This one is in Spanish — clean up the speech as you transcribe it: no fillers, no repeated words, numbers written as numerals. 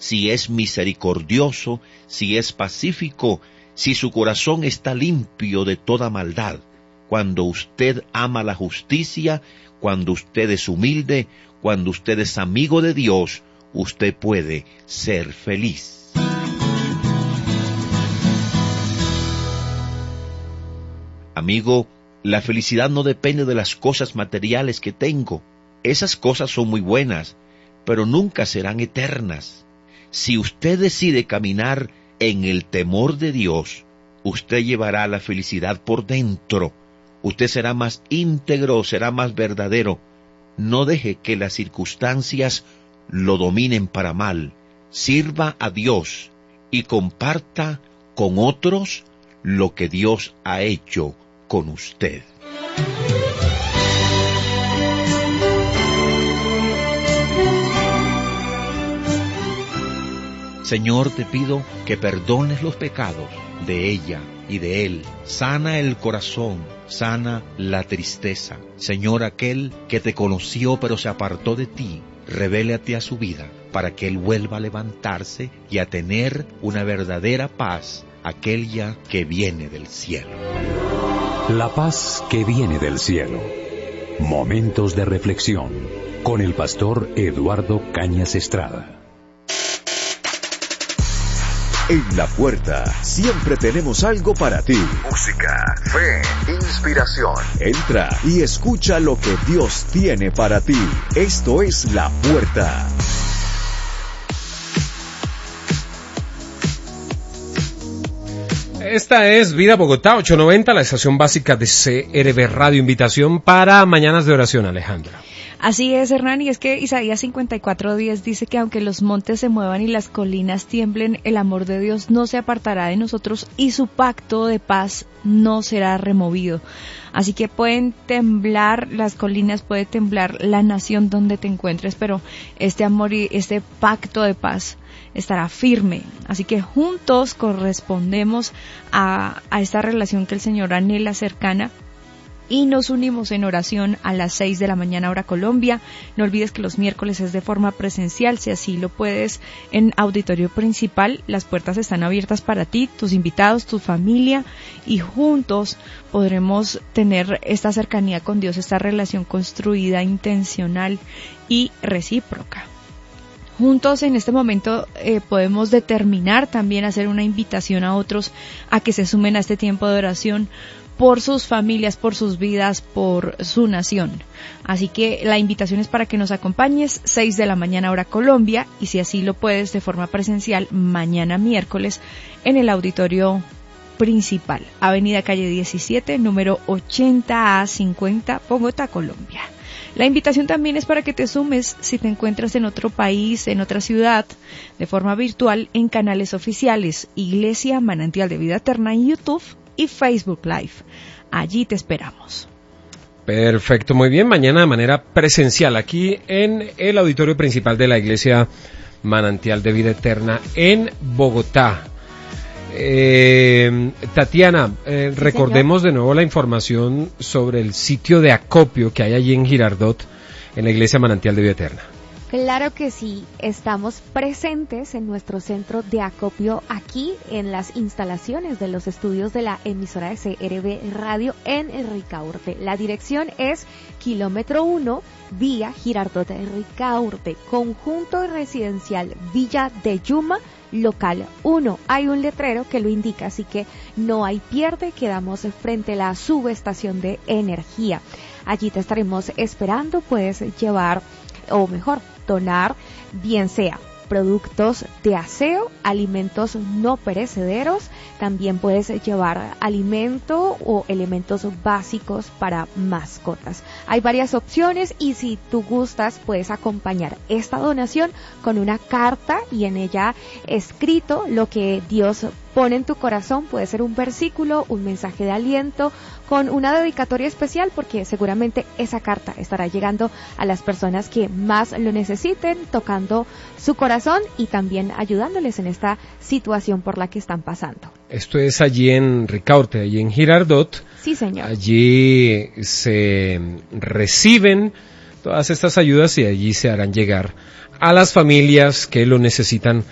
si es misericordioso, si es pacífico, si su corazón está limpio de toda maldad. Cuando usted ama la justicia, cuando usted es humilde, cuando usted es amigo de Dios, usted puede ser feliz. Amigo, la felicidad no depende de las cosas materiales que tengo. Esas cosas son muy buenas, pero nunca serán eternas. Si usted decide caminar en el temor de Dios, usted llevará la felicidad por dentro. Usted será más íntegro, será más verdadero. No deje que las circunstancias lo dominen para mal. Sirva a Dios y comparta con otros lo que Dios ha hecho con usted. Señor, te pido que perdones los pecados de ella y de él. Sana el corazón, sana la tristeza. Señor, aquel que te conoció pero se apartó de ti, revélate a su vida para que él vuelva a levantarse y a tener una verdadera paz, aquella que viene del cielo. La paz que viene del cielo. Momentos de reflexión con el pastor Eduardo Cañas Estrada. En La Puerta siempre tenemos algo para ti. Música, fe, inspiración. Entra y escucha lo que Dios tiene para ti. Esto es La Puerta. Esta es Vida Bogotá 890, la estación básica de CRB Radio. Invitación para Mañanas de Oración, Alejandra. Así es, Hernán, y es que Isaías 54:10 dice que aunque los montes se muevan y las colinas tiemblen, el amor de Dios no se apartará de nosotros y su pacto de paz no será removido. Así que pueden temblar las colinas, puede temblar la nación donde te encuentres, pero este amor y este pacto de paz estará firme. Así que juntos correspondemos a esta relación que el Señor anhela cercana. Y nos unimos en oración a las 6 de la mañana hora Colombia. No olvides que los miércoles es de forma presencial, si así lo puedes, en auditorio principal. Las puertas están abiertas para ti, tus invitados, tu familia, y juntos podremos tener esta cercanía con Dios, esta relación construida, intencional y recíproca. Juntos en este momento podemos determinar también hacer una invitación a otros a que se sumen a este tiempo de oración por sus familias, por sus vidas, por su nación. Así que la invitación es para que nos acompañes 6 de la mañana hora Colombia, y si así lo puedes de forma presencial, mañana miércoles en el auditorio principal, Avenida Calle 17, número 80A50, Bogotá, Colombia. La invitación también es para que te sumes si te encuentras en otro país, en otra ciudad, de forma virtual en canales oficiales, Iglesia Manantial de Vida Eterna en YouTube y Facebook Live. Allí te esperamos. Perfecto, muy bien. Mañana de manera presencial aquí en el auditorio principal de la Iglesia Manantial de Vida Eterna en Bogotá. Tatiana, recordemos de nuevo la información sobre el sitio de acopio que hay allí en Girardot, en la Iglesia Manantial de Vida Eterna. Claro que sí, estamos presentes en nuestro centro de acopio aquí en las instalaciones de los estudios de la emisora de CRB Radio en Ricaurte. La dirección es kilómetro 1, vía Girardot Ricaurte, conjunto residencial Villa de Yuma, local 1. Hay un letrero que lo indica, así que no hay pierde, quedamos frente a la subestación de energía. Allí te estaremos esperando, puedes llevar, o mejor, donar, bien sea productos de aseo, alimentos no perecederos, también puedes llevar alimento o elementos básicos para mascotas. Hay varias opciones y si tú gustas puedes acompañar esta donación con una carta y en ella escrito lo que Dios pone en tu corazón. Puede ser un versículo, un mensaje de aliento, con una dedicatoria especial, porque seguramente esa carta estará llegando a las personas que más lo necesiten, tocando su corazón y también ayudándoles en esta situación por la que están pasando. Esto es allí en Ricaurte, allí en Girardot. Sí, señor. Allí se reciben todas estas ayudas y allí se harán llegar a las familias que lo necesitan